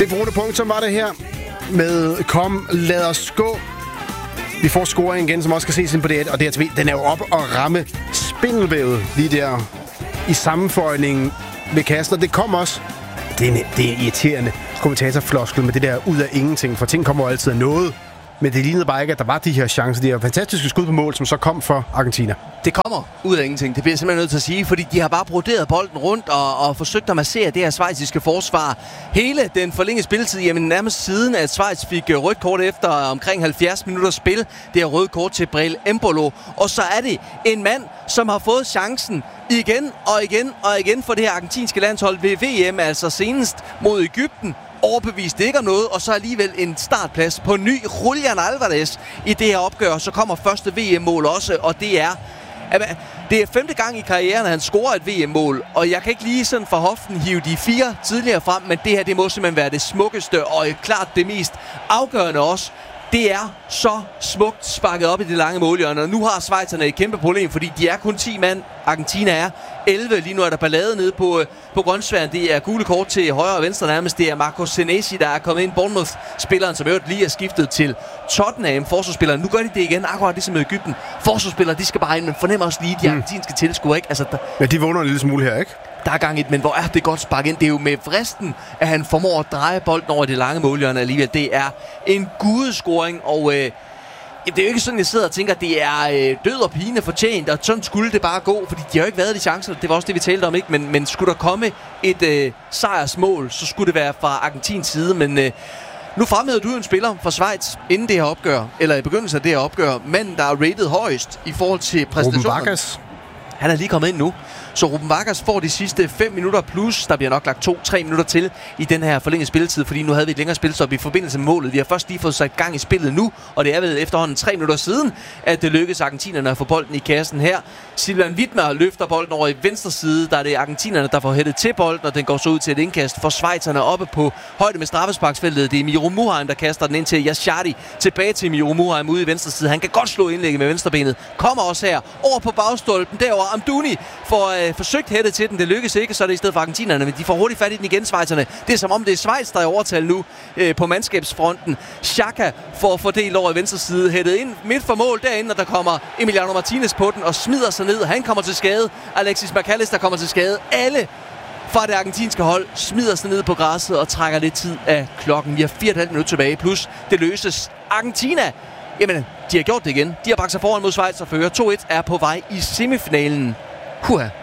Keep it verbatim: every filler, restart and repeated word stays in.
Det brune punkt, som var det her med Kom, lad os gå. Vi får scoring igen, som også skal ses ind på D et, og D R T V, den er jo op og ramme spindelvævet lige der i sammenføjningen ved kassen, og det kom også. Det er, det er irriterende kommentatorfloskel med det der ud af ingenting, for ting kommer jo altid af noget. Men det lignede bare ikke, at der var de her chancer, de her fantastiske skud på mål, som så kom for Argentina. Det kommer ud af ingenting, det bliver jeg simpelthen nødt til at sige, fordi de har bare broderet bolden rundt og, og forsøgt at massere det her schweiziske forsvar. Hele den forlængede spilletid, jamen nærmest siden, at Schweiz fik rødt kort efter omkring halvfjerds minutter spil, det er rødt kort til Breel Embolo. Og så er det en mand, som har fået chancen igen og igen og igen for det her argentinske landshold ved V M, altså senest mod Egypten. Overbevist ikke om noget, og så alligevel en startplads på ny Julian Alvarez i det her opgør. Så kommer første V M-mål også, og det er det er femte gang i karrieren, at han scorer et V M-mål, og jeg kan ikke lige sådan fra hoften hive de fire tidligere frem, men det her, det må simpelthen være det smukkeste, og klart det mest afgørende også. Det er så smukt sparket op i det lange målhjørne, og nu har schweizerne et kæmpe problem, fordi de er kun ti mand. Argentina er elleve. Lige nu er der ballade nede på, på grønsværen. Det er gule kort til højre og venstre nærmest. Det er Marco Senesi, der er kommet ind. Bournemouth-spilleren, som øvrigt lige er skiftet til Tottenham. Forsvarsspilleren. Nu gør de det igen, akkurat ligesom med Egypten. Forsvarsspillere, de skal bare ind, men fornemmer også lige de mm. argentinske tilskuere, ikke? Altså, der... Ja, de vågner en lille smule her, ikke? Der er gang i det, men hvor er det godt sparket ind. Det er jo med vristen, at han formår at dreje bolden over det lange målhjørne alligevel. Det er en gudescoring, og øh, det er jo ikke sådan, jeg sidder og tænker, at det er øh, død og pine fortjent, og sådan skulle det bare gå, fordi de har jo ikke været de chancer. Det var også det, vi talte om, ikke? Men, men skulle der komme et øh, sejrsmål, så skulle det være fra Argentins side, men... Øh, Nu fremhævede du en spiller fra Schweiz inden det her opgør, eller i begyndelsen af det her opgør, manden, der er rated højst i forhold til præstationen. Ruben Vargas. Han er lige kommet ind nu. Så Ruben Vargas får de sidste fem minutter plus. Der bliver nok lagt to tre minutter til i den her forlængede spilletid, fordi nu havde vi et længere spilstop i forbindelse med målet. Vi har først lige fået sat gang i spillet nu, og det er vel efterhånden tre minutter siden, at det lykkedes argentinerne at få bolden i kassen her. Silvan Widmer løfter bolden over i venstre side. Der er det argentinerne, der får hættet til bolden, og den går så ud til et indkast for schweizerne oppe på højde med straffesparksfeltet. Det er Miro Muheim, der kaster den ind til Yashadi. Tilbage til Miro Muheim ude i venstre side. Han kan godt slå indlægget med venstrebenet. Kommer også her over på bagstolpen. Derover Amdouni får øh, forsøgt hættet til den. Det lykkes ikke, så er det i stedet for argentinerne, men de får hurtigt fat i den igen, schweizerne. Det er som om det er Schweiz, der er overtal nu øh, på mandskabsfronten. Xhaka får fordelt over i venstre side, hættet ind midt for mål derinde, og der kommer Emiliano Martinez på den og smider sig ned. Han kommer til skade. Alexis McAllister kommer til skade. Alle fra det argentinske hold smider sig ned på græsset og trækker lidt tid af klokken. Vi har fire komma fem minutter tilbage, plus det løses. Argentina, jamen, de har gjort det igen. De har bragt sig foran mod Schweiz og fører. to et er på vej i semifinalen. Huha.